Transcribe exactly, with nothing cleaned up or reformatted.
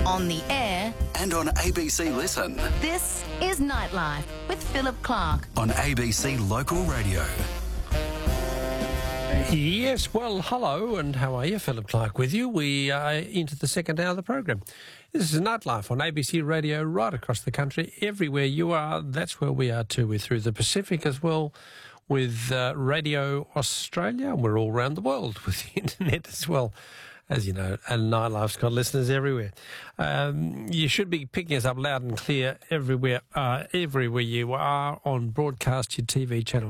on the air, and on A B C Listen. this is Nightlife with Philip Clark. On A B C Local Radio. Yes, well, hello, and how are you? Philip Clark with you. We are into the second hour of the program. This is Nightlife on A B C Radio right across the country. Everywhere you are, that's where we are too. We're through the Pacific as well with uh, Radio Australia, and we're all around the world with the internet as well. As you know, and Nightlife's got listeners everywhere. Um, you should be picking us up loud and clear everywhere, uh, everywhere you are on broadcast, your T V channel.